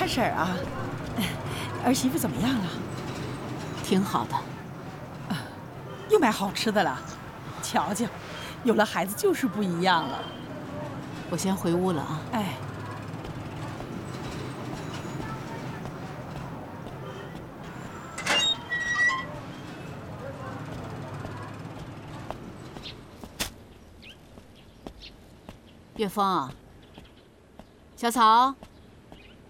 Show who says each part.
Speaker 1: 他婶儿啊，儿媳妇怎么样了？
Speaker 2: 挺好的。
Speaker 1: 又买好吃的了，瞧瞧，有了孩子就是不一样了。
Speaker 2: 我先回屋了啊。
Speaker 1: 哎。
Speaker 2: 岳峰啊，小草。